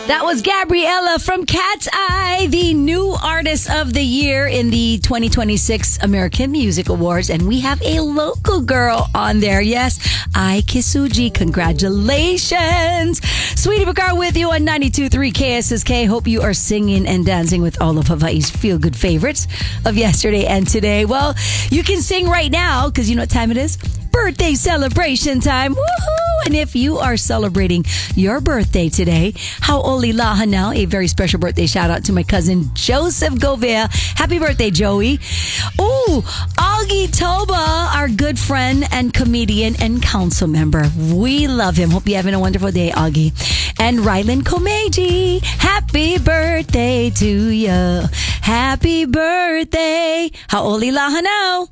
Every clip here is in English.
That was Gabriella from Cat's Eye, the new artist of the year in the 2026 American Music Awards. And we have a local girl on there. Yes, Ai Kisuji. Congratulations. Sweetie Bakar with you on 92.3 KSSK. Hope you are singing and dancing with all of Hawaii's feel-good favorites of yesterday and today. Well, you can sing right now because you know what time it is? Birthday celebration time. Woohoo! And if you are celebrating your birthday today, how oli laha now, a very special birthday shout out to my cousin Joseph Govea. Happy birthday, Joey. Ooh, Augie Toba, our good friend and comedian and council member. We love him. Hope you're having a wonderful day, Augie. And Rylan Komeji, happy birthday to you. Happy birthday. How oli laha now.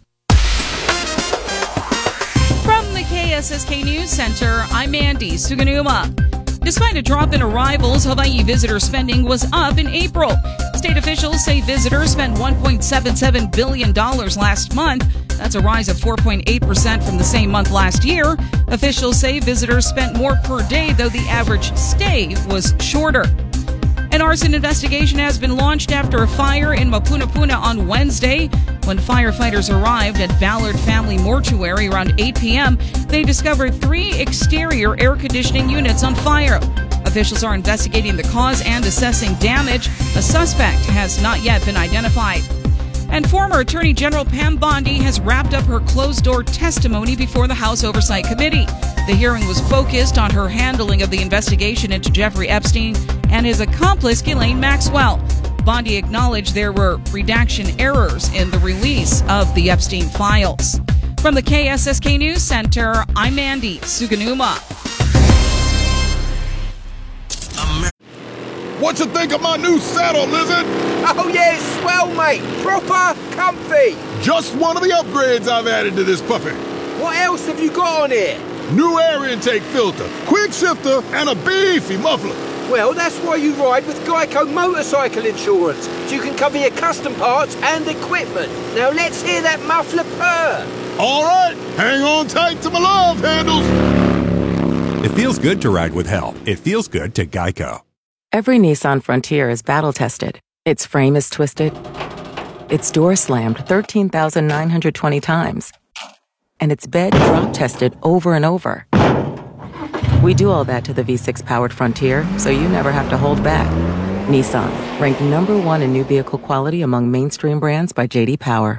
From the KSSK News Center, I'm Mandy Suganuma. Despite a drop in arrivals, Hawaii visitor spending was up in April. State officials say visitors spent $1.77 billion last month. That's a rise of 4.8% from the same month last year. Officials say visitors spent more per day, though the average stay was shorter. An arson investigation has been launched after a fire in Mapunapuna on Wednesday. When firefighters arrived at Ballard Family Mortuary around 8 p.m., they discovered 3 exterior air conditioning units on fire. Officials are investigating the cause and assessing damage. A suspect has not yet been identified. And former Attorney General Pam Bondi has wrapped up her closed-door testimony before the House Oversight Committee. The hearing was focused on her handling of the investigation into Jeffrey Epstein and his accomplice, Ghislaine Maxwell. Bondi acknowledged there were redaction errors in the release of the Epstein files. From the KSSK News Center, I'm Mandy Suganuma. What you think of my new saddle, Lizard? Oh yeah, it's swell, mate. Proper comfy. Just one of the upgrades I've added to this puppy. What else have you got on here? New air intake filter, quick shifter, and a beefy muffler. Well, that's why you ride with Geico Motorcycle Insurance, so you can cover your custom parts and equipment. Now let's hear that muffler purr. All right, hang on tight to my love handles. It feels good to ride with help. It feels good to Geico. Every Nissan Frontier is battle-tested. Its frame is twisted. Its door slammed 13,920 times. And its bed drop-tested over and over. We do all that to the V6-powered Frontier, so you never have to hold back. Nissan, ranked #1 in new vehicle quality among mainstream brands by J.D. Power.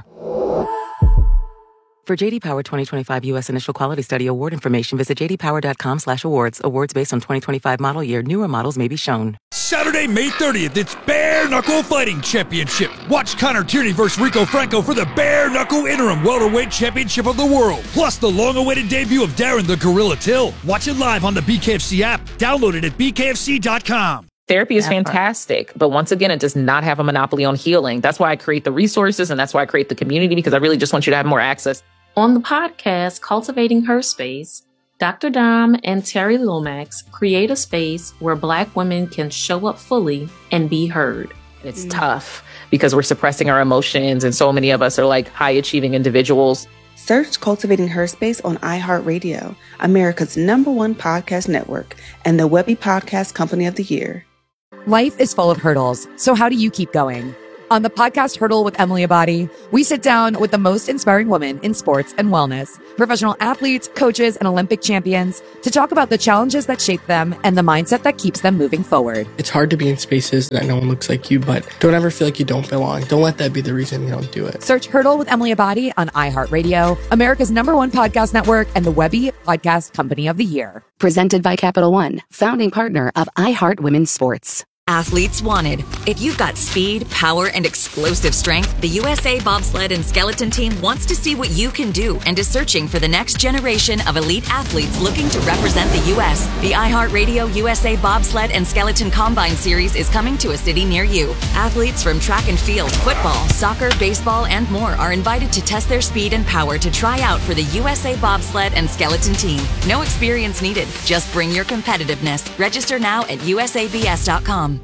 For J.D. Power 2025 U.S. Initial Quality Study award information, visit jdpower.com/awards. Awards based on 2025 model year. Newer models may be shown. Saturday, May 30th, it's Bare Knuckle Fighting Championship. Watch Connor Tierney versus Rico Franco for the Bare Knuckle Interim Welterweight Championship of the World. Plus the long-awaited debut of Darren the Gorilla Till. Watch it live on the BKFC app. Download it at bkfc.com. Therapy is fantastic, but once again, it does not have a monopoly on healing. That's why I create the resources and that's why I create the community, because I really just want you to have more access. On the podcast, Cultivating Her Space, Dr. Dom and Terry Lomax create a space where Black women can show up fully and be heard. It's tough because we're suppressing our emotions, and so many of us are like high-achieving individuals. Search Cultivating Her Space on iHeartRadio, America's #1 podcast network, and the Webby Podcast Company of the Year. Life is full of hurdles, so how do you keep going? On the podcast Hurdle with Emily Abadi, we sit down with the most inspiring women in sports and wellness, professional athletes, coaches, and Olympic champions to talk about the challenges that shape them and the mindset that keeps them moving forward. It's hard to be in spaces that no one looks like you, but don't ever feel like you don't belong. Don't let that be the reason you don't do it. Search Hurdle with Emily Abadi on iHeartRadio, America's #1 podcast network, and the Webby Podcast Company of the Year. Presented by Capital One, founding partner of iHeart Women's Sports. Athletes wanted. If you've got speed, power, and explosive strength, the USA Bobsled and Skeleton Team wants to see what you can do and is searching for the next generation of elite athletes looking to represent the U.S. The iHeartRadio USA Bobsled and Skeleton Combine Series is coming to a city near you. Athletes from track and field, football, soccer, baseball, and more are invited to test their speed and power to try out for the USA Bobsled and Skeleton Team. No experience needed. Just bring your competitiveness. Register now at usabs.com.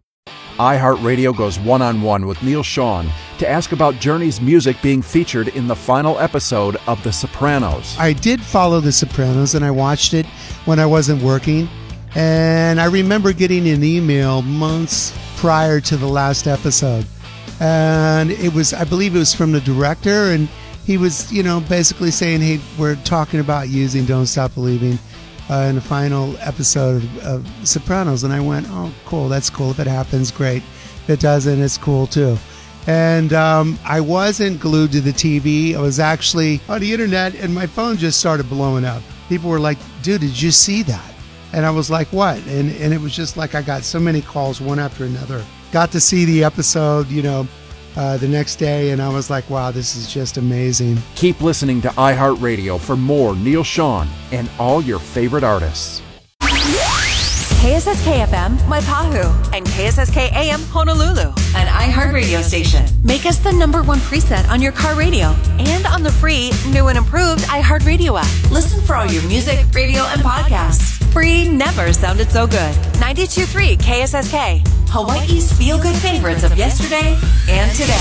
iHeartRadio goes one-on-one with Neil Sean to ask about Journey's music being featured in the final episode of The Sopranos. I did follow The Sopranos, and I watched it when I wasn't working. And I remember getting an email months prior to the last episode. And I believe it was from the director, and he was, basically saying, hey, we're talking about using Don't Stop Believing in the final episode of Sopranos. And I went, oh, cool, that's cool. If it happens, great. If it doesn't, it's cool too. And I wasn't glued to the TV. I was actually on the internet, and my phone just started blowing up. People were like, dude, did you see that? And I was like, what? And it was just like I got so many calls one after another. Got to see the episode, the next day, and I was like, wow, this is just amazing. Keep listening to iHeartRadio for more Neil Sean and all your favorite artists. KSSK-FM, Waipahu, and KSSK-AM, Honolulu, an iHeartRadio station. Make us the #1 preset on your car radio and on the free, new and improved iHeartRadio app. Listen for all your music, radio, and podcasts. Free never sounded so good. 92.3 KSSK, Hawaii's feel-good favorites of yesterday and today.